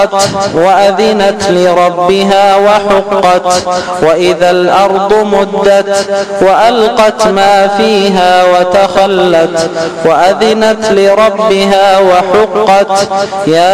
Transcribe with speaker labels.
Speaker 1: وأذنت لربها وحقت وإذا الأرض مدت وألقت ما فيها وتخلت وأذنت لربها وحقت. يا